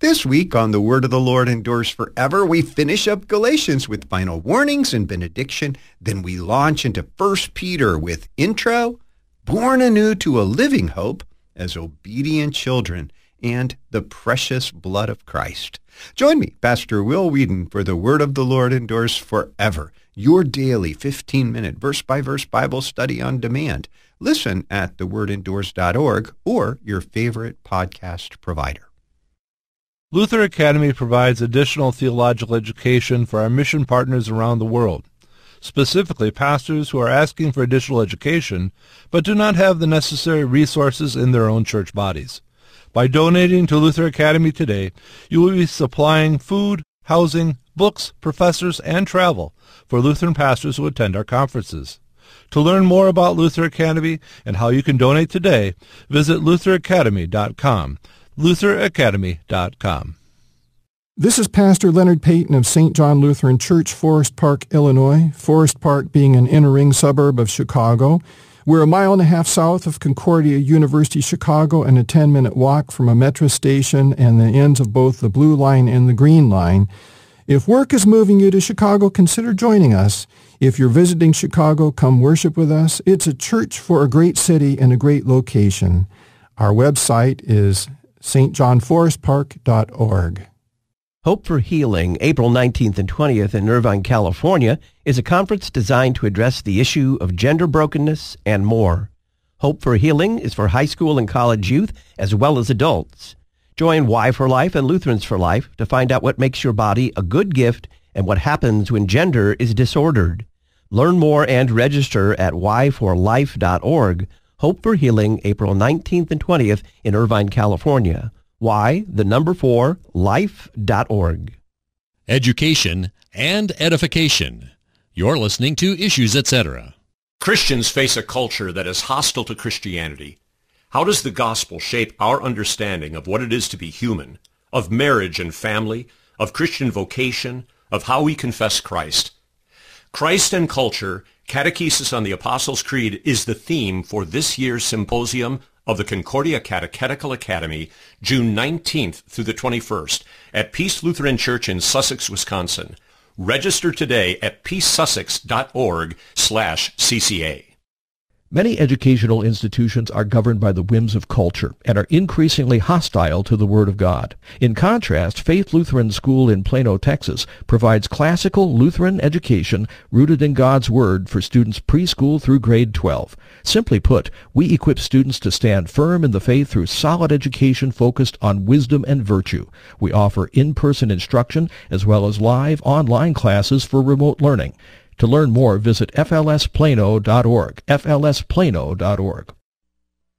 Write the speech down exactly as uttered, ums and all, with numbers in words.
This week on The Word of the Lord Endures Forever, we finish up Galatians with final warnings and benediction. Then we launch into First Peter with intro, born anew to a living hope as obedient children, and the precious blood of Christ. Join me, Pastor Will Whedon, for The Word of the Lord Endures Forever, your daily fifteen-minute verse-by-verse Bible study on demand. Listen at the word endures dot org or your favorite podcast provider. Luther Academy provides additional theological education for our mission partners around the world, specifically pastors who are asking for additional education but do not have the necessary resources in their own church bodies. By donating to Luther Academy today, you will be supplying food, housing, books, professors, and travel for Lutheran pastors who attend our conferences. To learn more about Luther Academy and how you can donate today, visit luther academy dot com. luther academy dot com. This is Pastor Leonard Payton of Saint John Lutheran Church, Forest Park, Illinois. Forest Park being an inner-ring suburb of Chicago. We're a mile and a half south of Concordia University, Chicago, and a ten-minute walk from a metro station and the ends of both the Blue Line and the Green Line. If work is moving you to Chicago, consider joining us. If you're visiting Chicago, come worship with us. It's a church for a great city and a great location. Our website is s t john forest park dot org. Hope for Healing, April nineteenth and twentieth in Irvine, California, is a conference designed to address the issue of gender brokenness and more. Hope for Healing is for high school and college youth as well as adults. Join Y for Life and Lutherans for Life to find out what makes your body a good gift and what happens when gender is disordered. Learn more and register at y for life dot org. Hope for Healing, April nineteenth and twentieth in Irvine, California. Y, the number four, life dot org. Education and edification. You're listening to Issues, et cetera. Christians face a culture that is hostile to Christianity. How does the gospel shape our understanding of what it is to be human, of marriage and family, of Christian vocation, of how we confess Christ? Christ and Culture, Catechesis on the Apostles' Creed is the theme for this year's symposium of the Concordia Catechetical Academy, June nineteenth through the twenty-first, at Peace Lutheran Church in Sussex, Wisconsin. Register today at peace sussex dot org slash C C A. Many educational institutions are governed by the whims of culture and are increasingly hostile to the Word of God. In contrast, Faith Lutheran School in Plano, Texas, provides classical Lutheran education rooted in God's Word for students preschool through grade twelve. Simply put, we equip students to stand firm in the faith through solid education focused on wisdom and virtue. We offer in-person instruction as well as live online classes for remote learning. To learn more, visit f l s plano dot org, f l s plano dot org.